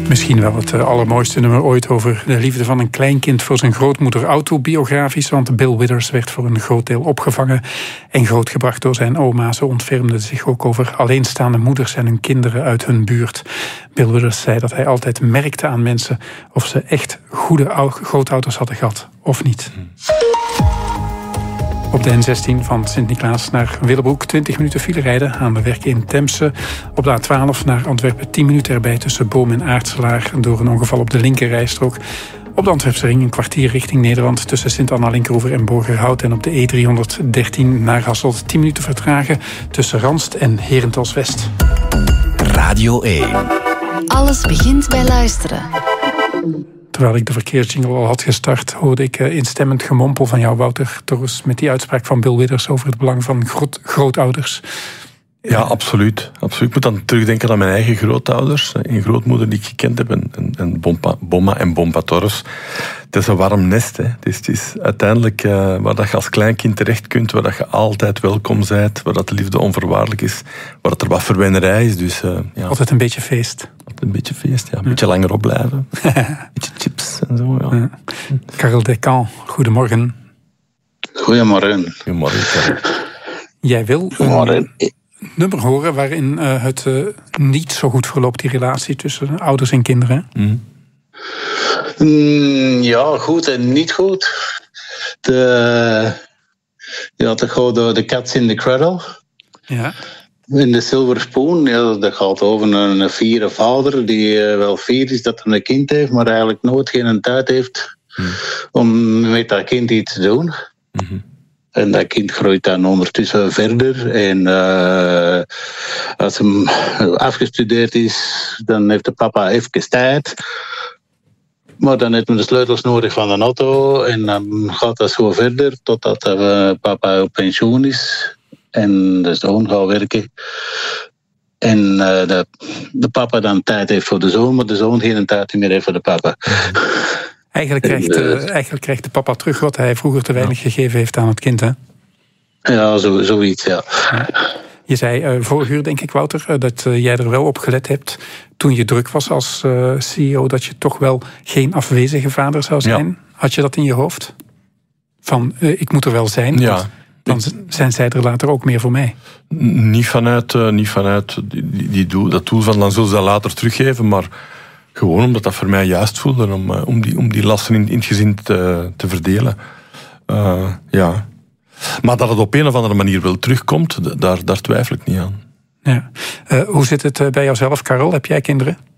Misschien wel het allermooiste nummer ooit over de liefde van een kleinkind voor zijn grootmoeder. Autobiografisch, want Bill Withers werd voor een groot deel opgevangen en grootgebracht door zijn oma. Zo ontfermde zich ook over alleenstaande moeders en hun kinderen uit hun buurt. Bill Withers zei dat hij altijd merkte aan mensen of ze echt goede grootouders hadden gehad of niet. Op de N16 van Sint-Niklaas naar Willebroek 20 minuten file rijden aan de werken in Temse. Op de A12 naar Antwerpen 10 minuten erbij tussen Boom en Aartselaar door een ongeval op de linkerrijstrook. Op de Antwerpse ring een kwartier richting Nederland tussen Sint-Anna-Linkeroever en Borgerhout. En op de E313 naar Hasselt 10 minuten vertragen tussen Ranst en Herentals-West. Radio 1. Alles begint bij luisteren. Terwijl ik de verkeersjingle al had gestart, hoorde ik instemmend gemompel van jou, Wouter Torres, met die uitspraak van Bill Withers over het belang van grootouders. Ja, absoluut. Ik moet dan terugdenken aan mijn eigen grootouders. Een grootmoeder die ik gekend heb, en Bomma en Bompa Torres. Het is een warm nest. Hè. Het is uiteindelijk waar dat je als kleinkind terecht kunt, waar dat je altijd welkom bent, waar dat de liefde onvoorwaardelijk is, waar dat er wat verwennerij is. Dus, ja. Altijd een beetje feest. Een beetje feest, ja. Een beetje langer opblijven. Een beetje chips en zo, ja. Karel Descamps, goedemorgen. Goedemorgen. Goedemorgen, Karel. Jij wil een nummer horen waarin het niet zo goed verloopt, die relatie tussen ouders en kinderen. Ja, goed en niet goed. De Cats in the Cradle. Ja. In de Silver Spoon, ja, dat gaat over een fiere vader die wel fier is dat hij een kind heeft, maar eigenlijk nooit geen tijd heeft om met dat kind iets te doen. En dat kind groeit dan ondertussen verder. En als hij afgestudeerd is, dan heeft de papa even tijd. Maar dan heeft men de sleutels nodig van de auto. En dan gaat dat zo verder totdat papa op pensioen is. En de zoon gaat werken. En de papa dan tijd heeft voor de zoon, maar de zoon geen tijd meer heeft voor de papa. Eigenlijk krijgt de papa terug wat hij vroeger te weinig gegeven heeft aan het kind, hè? Ja, zoiets, ja. Je zei vorig uur, denk ik, Wouter, dat jij er wel op gelet hebt toen je druk was als CEO, dat je toch wel geen afwezige vader zou zijn. Ja. Had je dat in je hoofd? Van, ik moet er wel zijn, ja. Dan zijn zij er later ook meer voor mij. Niet vanuit dat doel van dan zullen ze dat later teruggeven, maar gewoon omdat dat voor mij juist voelde om die lasten in het gezin te verdelen. Ja. Maar dat het op een of andere manier wel terugkomt, daar twijfel ik niet aan. Ja. Hoe zit het bij jouzelf, Karel? Heb jij kinderen?